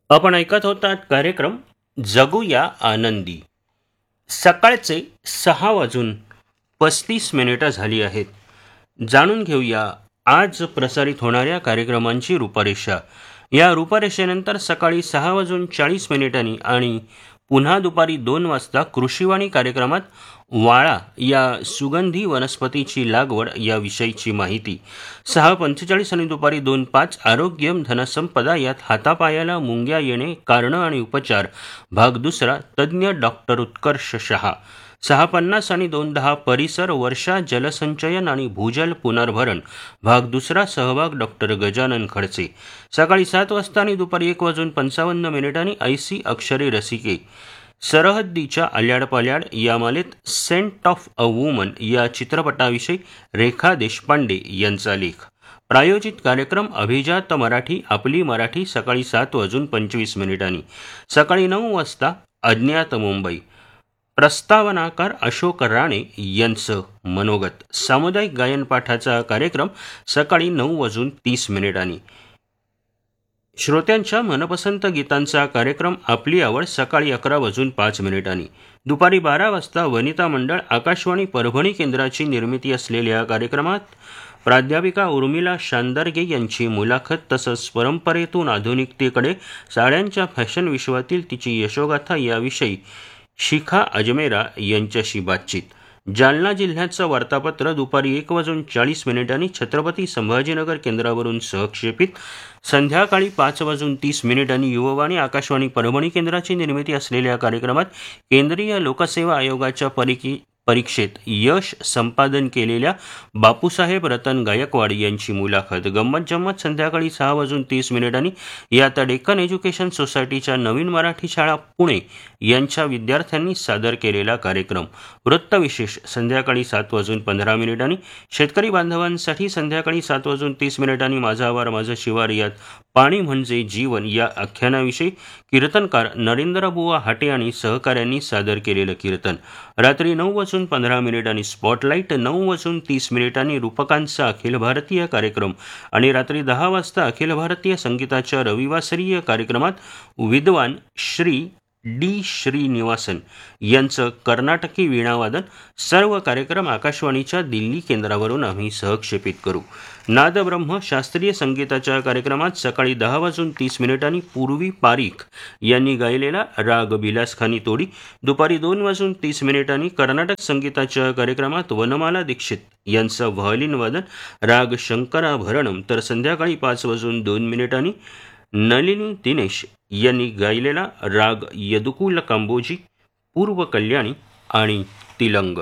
आपण ऐकत होतात कार्यक्रम जगूया आनंदी. सकाळचे 6:35 झाली आहेत. जाणून घेऊया आज प्रसारित होणाऱ्या कार्यक्रमांची रूपरेषा. या रूपरेषेनंतर सकाळी 6:40 आणि पुन्हा दुपारी 2 वाजता कृषीवाणी कार्यक्रमात वाळा या सुगंधी वनस्पतीची लागवड याविषयीची माहिती. 6:45 आणि दुपारी 2:05 आरोग्यम धनसंपदा यात हातापायाला मुंग्या येणे कारणं आणि उपचार भाग दुसरा तज्ज्ञ डॉक्टर उत्कर्ष शहा. 6:50 आणि 2:10 परिसर वर्षा जलसंचयन आणि भूजल पुनर्भरण भाग दुसरा सहभाग डॉक्टर गजानन खडसे. सकाळी 7 वाजता आणि दुपारी 1:55 ऐसी अक्षरे रसिके. सरहद्दीच्या आल्याडपाल्याड या मालेत सेंट ऑफ अ वुमन या चित्रपटाविषयी रेखा देशपांडे यांचा लेख. प्रायोजित कार्यक्रम अभिजात मराठी आपली मराठी. सकाळी 7:25. सकाळी 9 वाजता अज्ञात मुंबई. प्रस्तावनाकार अशोक राणे यांचं मनोगत. सामुदायिक गायन पाठाचा कार्यक्रम सकाळी 9:30. श्रोत्यांच्या मनपसंत गीतांचा कार्यक्रम आपली आवड सकाळी 11:05. दुपारी 12 वाजता वनिता मंडळ आकाशवाणी परभणी केंद्राची निर्मिती असलेल्या कार्यक्रमात प्राध्यापिका उर्मिला शांदर्गे यांची मुलाखत तसंच परंपरेतून आधुनिकतेकडे साड्यांच्या फॅशन विश्वातील तिची यशोगाथा याविषयी शिखा अजमेरा यांच्याशी बातचीत. जालना जिल्ह्याचं वार्तापत्र दुपारी 1:40 छत्रपती संभाजीनगर केंद्रावरून सहक्षेपित. संध्याकाळी 5:30 युववाणी आकाशवाणी परभणी केंद्राची निर्मिती असलेल्या कार्यक्रमात केंद्रीय लोकसेवा आयोगाच्या परीक्षेत यश संपादन केलेल्या बापूसाहेब रतन गायकवाड यांची मुलाखत. गंमत जम्मत संध्याकाळी 6:30 यात डेक्कन एज्युकेशन सोसायटीच्या नवीन मराठी शाळा पुणे यांच्या विद्यार्थ्यांनी सादर केलेला कार्यक्रम. वृत्तविशेष संध्याकाळी 7:15 शेतकरी बांधवांसाठी संध्याकाळी 7:30 माझा आवार माझं शिवार यात पाणी म्हणजे जीवन या आख्यानाविषयी कीर्तनकार नरेंद्रबुवा हाटे आणि सहकाऱ्यांनी सादर केलेलं कीर्तन. रात्री 9:15 स्पॉटलाईट. 9:30 रूपकांचा अखिल भारतीय कार्यक्रम आणि रात्री 10 वाजता अखिल भारतीय संगीताच्या रविवासरीय कार्यक्रमात विद्वान श्री डी श्रीनिवासन यांचं कर्नाटकी वीणावादन. सर्व कार्यक्रम आकाशवाणीच्या दिल्ली केंद्रावरून आम्ही सहक्षेपित करू. नादब्रह्म शास्त्रीय संगीताच्या कार्यक्रमात सकाळी 10:30 पूर्वी पारीख यांनी गायलेला राग बिलासखानी तोडी. दुपारी 2:30 कर्नाटक संगीताच्या कार्यक्रमात वनमाला दीक्षित यांचं व्हायोलिन वादन राग शंकराभरणम. तर संध्याकाळी 5:02 नलिनी दिनेश यांनी गायलेला राग यदुकुल कांबोजी, पूर्व कल्याणी आणि तिलंग.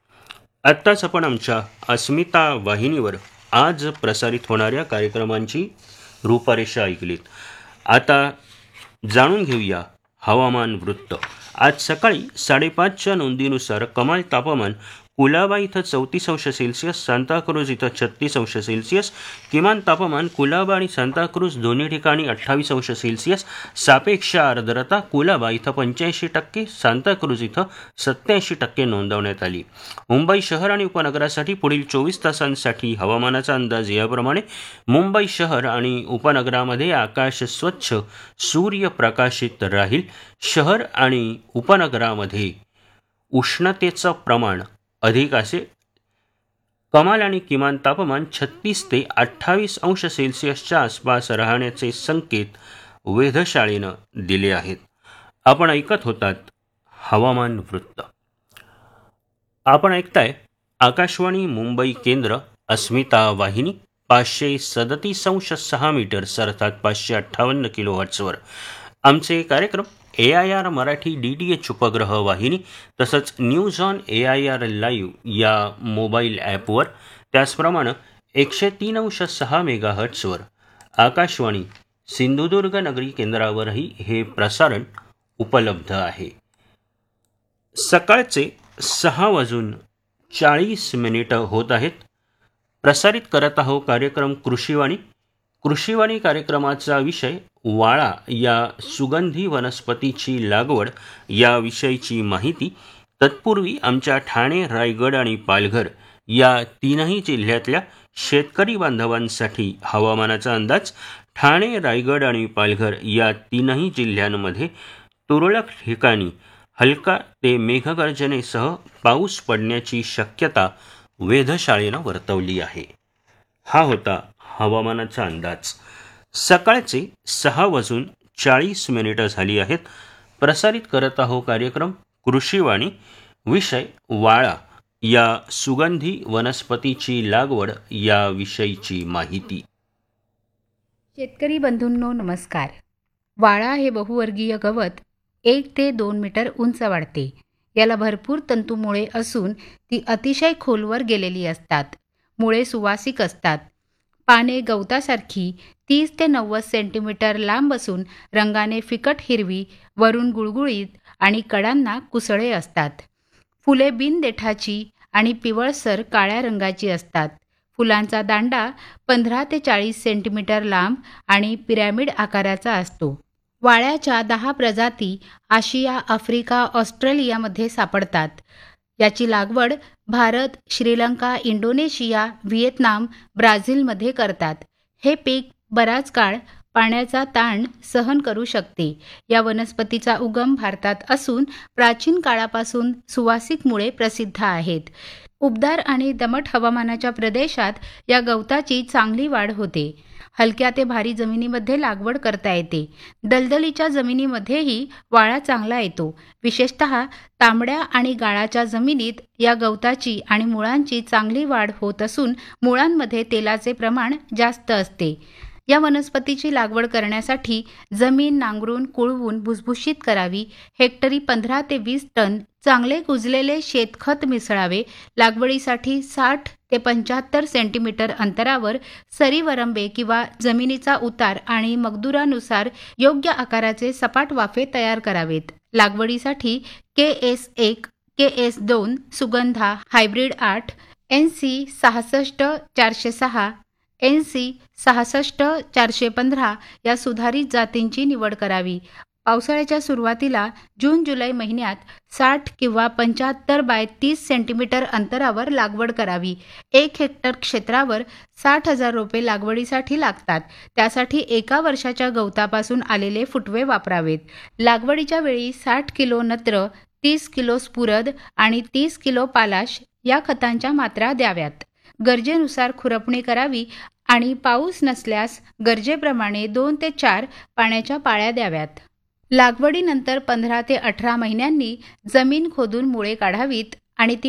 आत्ताच आपण आमच्या अस्मिता वाहिनीवर आज प्रसारित होणाऱ्या कार्यक्रमांची रूपरेषा ऐकलीत. आता जाणून घेऊया हवामान वृत्त. आज सकाळी 5:30च्या नोंदीनुसार कमाल तापमान कुलाबा इथं 34°C, सांताक्रूज इथं 36°C, किमान तापमान कुलाबा आणि सांताक्रूज दोन्ही ठिकाणी 28°C, सापेक्ष आर्द्रता कुलाबा इथं 85%, सांताक्रूज इथं 87% नोंदवण्यात आली. मुंबई शहर आणि उपनगरासाठी पुढील 24 तासांसाठी हवामानाचा अंदाज याप्रमाणे. मुंबई शहर आणि उपनगरामध्ये आकाश स्वच्छ सूर्यप्रकाशित राहील. शहर आणि उपनगरामध्ये उष्णतेचं प्रमाण अधिक असेल. कमाल आणि किमान तापमान 36 ते 28°C आसपास राहण्याचे संकेत वेधशाळेनं दिले आहेत. आपण ऐकत होतात हवामान वृत्त. आपण ऐकताय आकाशवाणी मुंबई केंद्र, अस्मिता वाहिनी 537.6 मीटर्स अर्थात 558 किलोहर्ट्जवर. आमचे कार्यक्रम AIR मराठी DTH उपग्रह वाहिनी तसंच न्यूज ऑन AIR लाईव्ह या मोबाईल ॲपवर, त्याचप्रमाणे 103.6 मेगाहर्ट्जवर आकाशवाणी सिंधुदुर्ग नगरी केंद्रावरही हे प्रसारण उपलब्ध आहे. सकाळचे 6:40 होत आहेत. प्रसारित करत आहोत कार्यक्रम कृषीवाणी. कृषीवाणी कार्यक्रमाचा विषय वाळा या सुगंधी वनस्पतीची लागवड याविषयीची माहिती. तत्पूर्वी आमच्या ठाणे, रायगड आणि पालघर या तीनही जिल्ह्यातल्या शेतकरी बांधवांसाठी हवामानाचा अंदाज. ठाणे, रायगड आणि पालघर या तीनही जिल्ह्यांमध्ये तुरळक ठिकाणी हलका ते मेघगर्जनेसह पाऊस पडण्याची शक्यता वेधशाळेनं वर्तवली आहे. हा होता हवामानाचा अंदाज. सकाळचे 6:40 झाली आहेत. प्रसारित करत आहो कार्यक्रम कृषीवाणी. विषय वाळा या सुगंधी वनस्पतीची लागवड याविषयीची माहिती. शेतकरी बंधूंनो नमस्कार. वाळा हे बहुवर्गीय गवत 1 ते 2 मीटर उंच वाढते. याला भरपूर तंतुमुळे असून ती अतिशय खोलवर गेलेली असतात. मुळे सुवासिक असतात. पाने गवतासारखी 30 ते 90 सेंटीमीटर लांब असून रंगाने फिकट हिरवी, वरून गुळगुळीत आणि कडांना कुसळे असतात. फुले बिनदेठाची आणि पिवळसर काळ्या रंगाची असतात. फुलांचा दांडा 15 ते 40 सेंटीमीटर लांब आणि पिरॅमिड आकाराचा असतो. वाळ्याच्या 10 प्रजाती आशिया, आफ्रिका, ऑस्ट्रेलियामध्ये सापडतात. याची लागवड भारत, श्रीलंका, इंडोनेशिया, व्हिएतनाम, ब्राझीलमध्ये करतात. हे पीक बराच काळ पाण्याचा ताण सहन करू शकते. या वनस्पतीचा उगम भारतात असून प्राचीन काळापासून सुवासिक मुळे प्रसिद्ध आहेत. उबदार आणि दमट हवामानाच्या प्रदेशात या गवताची चांगली वाढ होते. हलक्या ते भारी जमिनीमध्ये लागवड करता येते. दलदलीच्या जमिनीमध्येही वाळा चांगला येतो. विशेषतः तांबड्या आणि गाळाच्या जमिनीत या गवताची आणि मुळांची चांगली वाढ होत असून मुळांमध्ये तेलाचे प्रमाण जास्त असते. या वनस्पतीची लागवड करण्यासाठी जमीन नांगरून कुळवून भुसभुशीत करावी. हेक्टरी 15 ते 20 टन चांगले कुजलेले शेतखत मिसळावे. लागवडीसाठी 60 ते 75 सेंटीमीटर अंतरावर सरीवरंबे किंवा जमिनीचा उतार आणि मगदुरानुसार योग्य आकाराचे सपाट वाफे तयार करावेत. लागवडीसाठी KS1, KS2, Sugandha, hybrid 8, NC 66-406, NC 66-415 या सुधारित जातींची निवड करावी. पावसाळ्याच्या सुरुवातीला जून-जुलै महिन्यात 60 किंवा 75 बाय 30 सेंटीमीटर अंतरावर लागवड करावी. 1 हेक्टर क्षेत्रावर 60,000 रोपे लागवडीसाठी लागतात. त्यासाठी 1 वर्षाच्या गवतापासून आलेले फुटवे वापरावेत. लागवडीच्या वेळी 60 किलो नत्र, 30 किलो स्फुरद आणि 30 किलो पालाश या खतांच्या मात्रा द्याव्यात. गरजेनुसार खुरपणी करावी आणि पाऊस नसल्यास गरजेप्रमाणे 2 ते 4 पाण्याच्या पाळ्या द्याव्यात. लागवडीनंतर 15 ते 18 महिन्यांनी जमीन खोदून मुळे काढावीत आणि ती